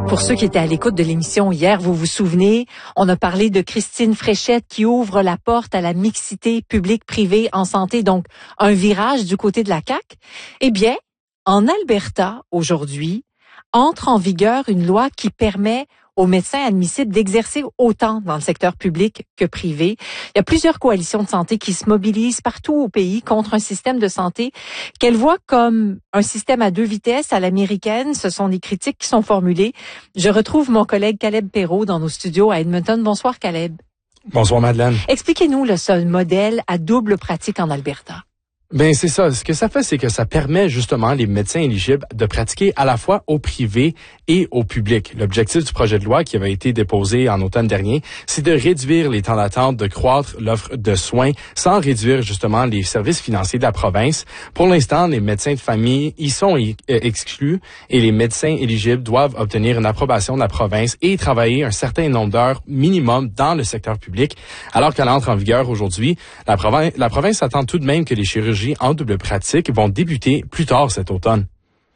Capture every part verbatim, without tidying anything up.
Pour ceux qui étaient à l'écoute de l'émission hier, vous vous souvenez, on a parlé de Christine Fréchette qui ouvre la porte à la mixité publique-privée en santé, donc un virage du côté de la C A Q. Eh bien, en Alberta, aujourd'hui, entre en vigueur une loi qui permet aux médecins admissibles d'exercer autant dans le secteur public que privé. Il y a plusieurs coalitions de santé qui se mobilisent partout au pays contre un système de santé qu'elles voient comme un système à deux vitesses à l'américaine. Ce sont des critiques qui sont formulées. Je retrouve mon collègue Caleb Perrault dans nos studios à Edmonton. Bonsoir Caleb. Bonsoir Madeleine. Expliquez-nous le ce modèle à double pratique en Alberta. Ben c'est ça. Ce que ça fait, c'est que ça permet justement les médecins éligibles de pratiquer à la fois au privé et au public. L'objectif du projet de loi qui avait été déposé en automne dernier, c'est de réduire les temps d'attente, de croître l'offre de soins sans réduire justement les services financiers de la province. Pour l'instant, les médecins de famille y sont exclus et les médecins éligibles doivent obtenir une approbation de la province et travailler un certain nombre d'heures minimum dans le secteur public. Alors qu'elle entre en vigueur aujourd'hui, la province, la province attend tout de même que les chirurgiens en double pratique vont débuter plus tard cet automne.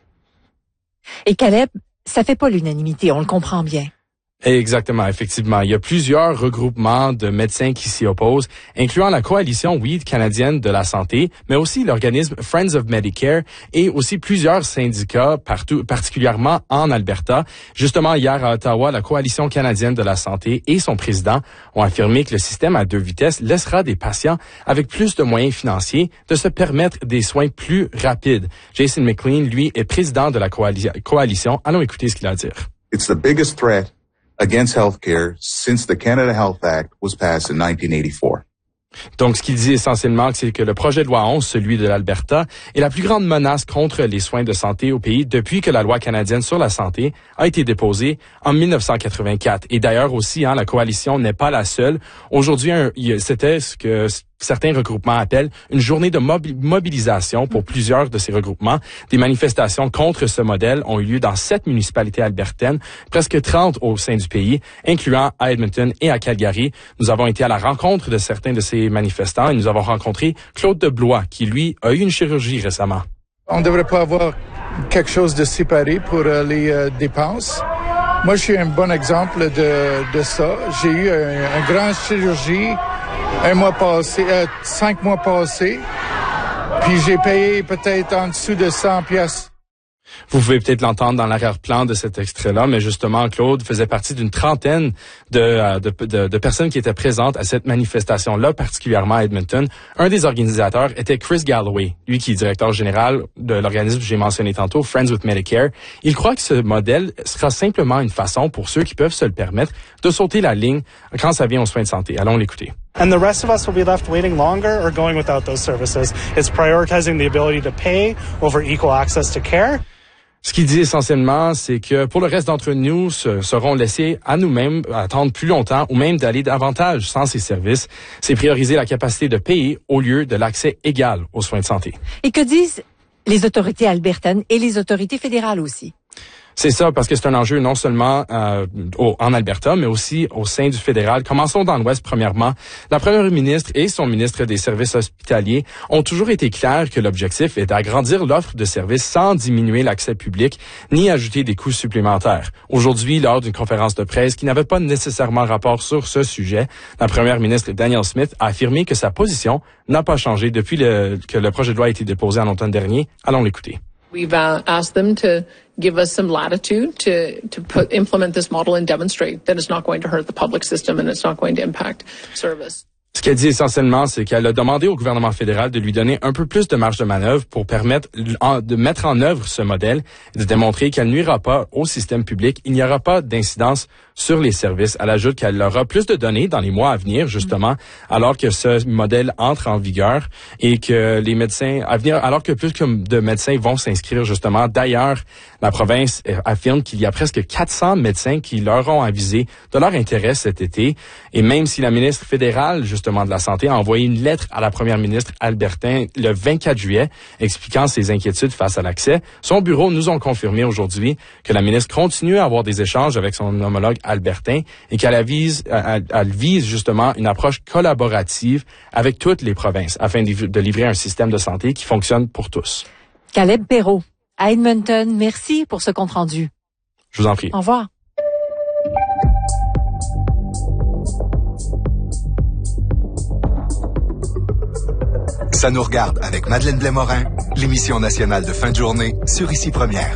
Et Caleb, ça fait pas l'unanimité, on le comprend bien. Exactement, effectivement. Il y a plusieurs regroupements de médecins qui s'y opposent, incluant la coalition Weed canadienne de la santé, mais aussi l'organisme Friends of Medicare et aussi plusieurs syndicats partout, particulièrement en Alberta. Justement, hier à Ottawa, la coalition canadienne de la santé et son président ont affirmé que le système à deux vitesses laissera des patients avec plus de moyens financiers de se permettre des soins plus rapides. Jason McLean, lui, est président de la coali- coalition. Allons écouter ce qu'il a à dire. It's the biggest threat against healthcare since the Canada Health Act was passed in nineteen eighty-four. Donc, ce qu'il dit essentiellement, c'est que le projet de loi onze, celui de l'Alberta, est la plus grande menace contre les soins de santé au pays depuis que la loi canadienne sur la santé a été déposée en dix-neuf cent quatre-vingt-quatre. Et d'ailleurs aussi, hein, la coalition n'est pas la seule. Aujourd'hui, un, c'était ce que certains regroupements appellent une journée de mobi- mobilisation pour plusieurs de ces regroupements. Des manifestations contre ce modèle ont eu lieu dans sept municipalités albertaines, presque trente au sein du pays, incluant à Edmonton et à Calgary. Nous avons été à la rencontre de certains de ces manifestants et nous avavons rencontré Claude Deblois, qui lui a eu une chirurgie récemment. On ne devrait pas avoir quelque chose de séparé pour euh, les euh, dépenses. Moi, je suis un bon exemple de, de ça. J'ai eu un, un grand chirurgie un mois passé, euh, cinq mois passés, puis j'ai payé peut-être en dessous de cent piastres. Vous pouvez peut-être l'entendre dans l'arrière-plan de cet extrait-là, mais justement, Claude faisait partie d'une trentaine de, de, de, de personnes qui étaient présentes à cette manifestation-là, particulièrement à Edmonton. Un des organisateurs était Chris Galloway, lui qui est directeur général de l'organisme que j'ai mentionné tantôt, Friends with Medicare. Il croit que ce modèle sera simplement une façon pour ceux qui peuvent se le permettre de sauter la ligne quand ça vient aux soins de santé. Allons l'écouter. And the rest of us will be left waiting longer or going without those services. It's prioritizing the ability to pay over equal access to care. Ce qu'il dit essentiellement, c'est que pour le reste d'entre nous, se, seront laissés à nous-mêmes attendre plus longtemps ou même d'aller davantage sans ces services. C'est prioriser la capacité de payer au lieu de l'accès égal aux soins de santé. Et que disent les autorités albertaines et les autorités fédérales aussi? C'est ça, parce que c'est un enjeu non seulement euh, au, en Alberta, mais aussi au sein du fédéral. Commençons dans l'Ouest, premièrement. La première ministre et son ministre des Services hospitaliers ont toujours été clairs que l'objectif est d'agrandir l'offre de services sans diminuer l'accès public, ni ajouter des coûts supplémentaires. Aujourd'hui, lors d'une conférence de presse qui n'avait pas nécessairement rapport sur ce sujet, la première ministre Danielle Smith a affirmé que sa position n'a pas changé depuis le, que le projet de loi a été déposé en automne dernier. Allons l'écouter. We've uh, asked them to give us some latitude to to put implement this model and demonstrate that it's not going to hurt the public system and it's not going to impact service. Ce qu'elle dit essentiellement, c'est qu'elle a demandé au gouvernement fédéral de lui donner un peu plus de marge de manœuvre pour permettre de mettre en œuvre ce modèle et de démontrer qu'elle nuira pas au système public. Il n'y aura pas d'incidence sur les services. Elle ajoute qu'elle aura plus de données dans les mois à venir, justement, alors que ce modèle entre en vigueur et que les médecins à venir, alors que plus de médecins vont s'inscrire, justement. D'ailleurs, la province affirme qu'il y a presque quatre cents médecins qui leur ont avisé de leur intérêt cet été. Et même si la ministre fédérale, justement, de la Santé a envoyé une lettre à la première ministre Albertin le vingt-quatre juillet expliquant ses inquiétudes face à l'accès, son bureau nous ont confirmé aujourd'hui que la ministre continue à avoir des échanges avec son homologue Albertin et qu'elle vise, elle, elle vise justement une approche collaborative avec toutes les provinces afin de livrer un système de santé qui fonctionne pour tous. Caleb Perrault, à Edmonton, merci pour ce compte-rendu. Je vous en prie. Au revoir. Ça nous regarde avec Madeleine Blais-Morin, l'émission nationale de fin de journée sur Ici Première.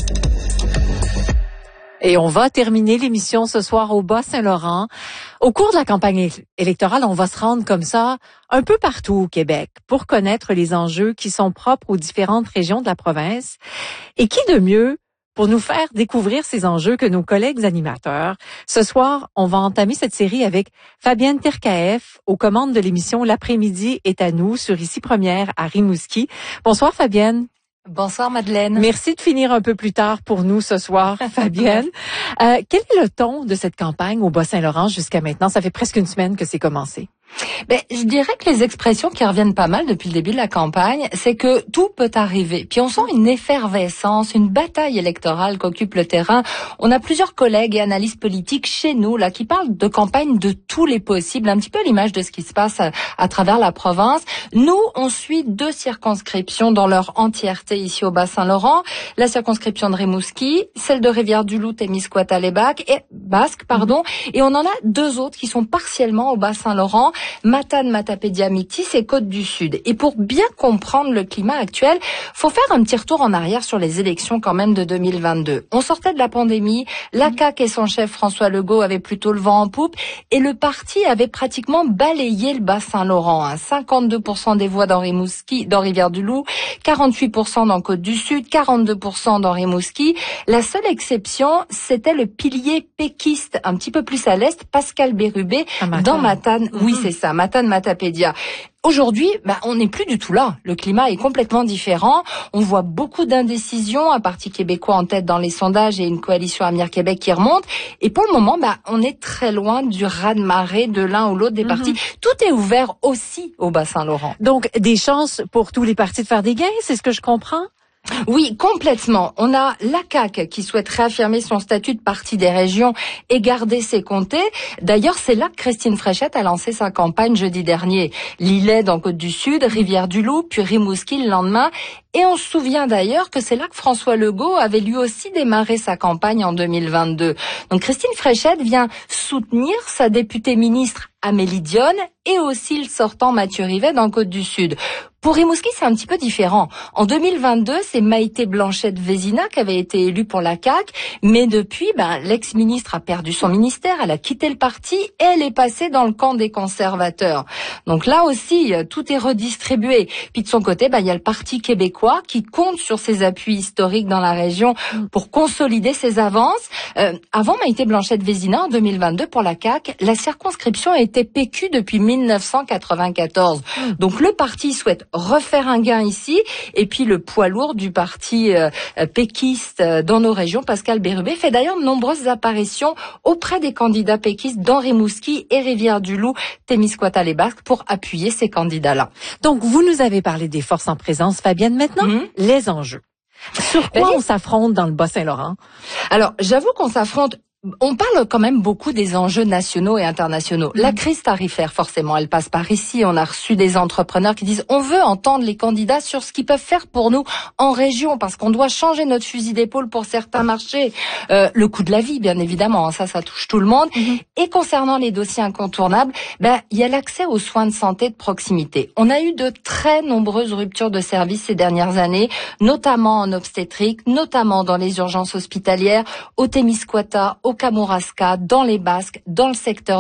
Et on va terminer l'émission ce soir au Bas-Saint-Laurent. Au cours de la campagne électorale, on va se rendre comme ça un peu partout au Québec pour connaître les enjeux qui sont propres aux différentes régions de la province. Et qui de mieux pour nous faire découvrir ces enjeux que nos collègues animateurs. Ce soir, on va entamer cette série avec Fabienne Terkaef aux commandes de l'émission L'après-midi est à nous sur Ici Première à Rimouski. Bonsoir Fabienne. Bonsoir Madeleine. Merci de finir un peu plus tard pour nous ce soir, Fabienne. euh, quel est le ton de cette campagne au Bas-Saint-Laurent jusqu'à maintenant? Ça fait presque une semaine que c'est commencé. Ben, je dirais que les expressions qui reviennent pas mal depuis le début de la campagne, c'est que tout peut arriver. Puis on sent une effervescence, une bataille électorale qu'occupe le terrain. On a plusieurs collègues et analystes politiques chez nous là qui parlent de campagne de tous les possibles, un petit peu à l'image de ce qui se passe à, à travers la province. Nous, on suit deux circonscriptions dans leur entièreté ici au Bas-Saint-Laurent. La circonscription de Rimouski, celle de Rivière-du-Loup, Témiscouata-les-Bacs et Basque, pardon. Et on en a deux autres qui sont partiellement au Bas-Saint-Laurent. Matane, Matapédia, Métis et Côte-du-Sud. Et pour bien comprendre le climat actuel, faut faire un petit retour en arrière sur les élections quand même de deux mille vingt-deux. On sortait de la pandémie, la C A Q et son chef François Legault avaient plutôt le vent en poupe et le parti avait pratiquement balayé le Bas-Saint-Laurent. Hein. cinquante-deux pour cent des voix dans Rimouski, dans Rivière-du-Loup, quarante-huit pour cent dans Côte-du-Sud, quarante-deux pour cent dans Rimouski. La seule exception, c'était le pilier péquiste, un petit peu plus à l'est, Pascal Bérubé, dans Matane. Mm-hmm. Oui, c'est ça, Matane, Matapédia. Aujourd'hui, bah, on n'est plus du tout là. Le climat est complètement différent. On voit beaucoup d'indécision, un parti québécois en tête dans les sondages et une coalition Amir Québec qui remonte. Et pour le moment, bah, on est très loin du raz-de-marée de l'un ou l'autre des partis. Mm-hmm. Tout est ouvert aussi au Bas-Saint-Laurent. Donc, des chances pour tous les partis de faire des gains, c'est ce que je comprends? Oui, complètement. On a la C A Q qui souhaite réaffirmer son statut de parti des régions et garder ses comtés. D'ailleurs, c'est là que Christine Fréchette a lancé sa campagne jeudi dernier. Lillet dans Côte-du-Sud, Rivière-du-Loup, puis Rimouski le lendemain. Et on se souvient d'ailleurs que c'est là que François Legault avait lui aussi démarré sa campagne en deux mille vingt-deux. Donc Christine Fréchette vient soutenir sa députée ministre Amélie Dionne et aussi le sortant Mathieu Rivet dans Côte-du-Sud. Pour Rimouski, c'est un petit peu différent. En deux mille vingt-deux, c'est Maïté Blanchette-Vézina qui avait été élue pour la C A Q, mais depuis, ben, l'ex-ministre a perdu son ministère, elle a quitté le parti et elle est passée dans le camp des conservateurs. Donc là aussi, tout est redistribué. Puis de son côté, ben, il y a le Parti québécois qui compte sur ses appuis historiques dans la région pour consolider ses avances. Euh, avant Maïté Blanchette-Vézina, en deux mille vingt-deux, pour la C A Q, la circonscription était P Q depuis mille neuf cent quatre-vingt-quatorze. Donc le parti souhaite refaire un gain ici, et puis le poids lourd du parti euh, péquiste euh, dans nos régions, Pascal Bérubé, fait d'ailleurs de nombreuses apparitions auprès des candidats péquistes dans Rimouski et Rivière-du-Loup, Témiscouata-les-Bacs pour appuyer ces candidats-là. Donc vous nous avez parlé des forces en présence, Fabienne. Maintenant, mmh. les enjeux. Sur quoi ben, on s'affronte dans le Bas-Saint-Laurent? Alors, j'avoue qu'on s'affronte. On parle quand même beaucoup des enjeux nationaux et internationaux. La crise tarifaire, forcément, elle passe par ici. On a reçu des entrepreneurs qui disent on veut entendre les candidats sur ce qu'ils peuvent faire pour nous en région, parce qu'on doit changer notre fusil d'épaule pour certains marchés. Euh, le coût de la vie, bien évidemment, hein, ça, ça touche tout le monde. Mm-hmm. Et concernant les dossiers incontournables, ben, il y a l'accès aux soins de santé de proximité. On a eu de très nombreuses ruptures de services ces dernières années, notamment en obstétrique, notamment dans les urgences hospitalières, au Témiscouata, au Kamouraska, dans les Basques, dans le secteur